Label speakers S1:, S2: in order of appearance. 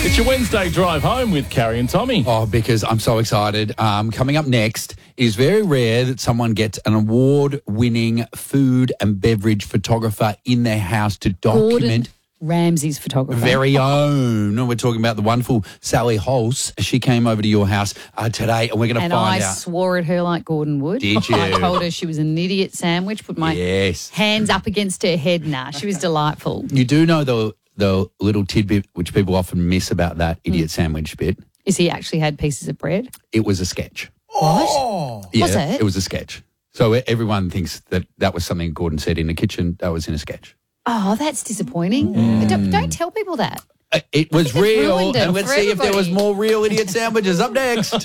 S1: It's your Wednesday drive home with Carrie and Tommy.
S2: Oh, because I'm so excited. Coming up next, it is very rare that someone gets an award-winning food and beverage photographer in their house to document
S3: Gordon Ramsay's photographer.
S2: very own. We're talking about the wonderful Sally Holz. She came over to your house today, and we're going to find out.
S3: I swore at her like Gordon would.
S2: Did you?
S3: I told her she was an idiot sandwich, put my hands up against her head. Nah, she was delightful.
S2: You do know the little tidbit which people often miss about that idiot sandwich bit.
S3: Is he actually had pieces of bread?
S2: It was a sketch.
S3: What?
S2: Yeah,
S3: Was it?
S2: It was a sketch. So everyone thinks that was something Gordon said in the kitchen. That was in a sketch.
S3: Oh, that's disappointing. Don't tell people that.
S2: It was
S3: they've
S2: real,
S3: ruined it
S2: and let's
S3: for
S2: see if there was
S3: everybody.
S2: more real idiot sandwiches up next.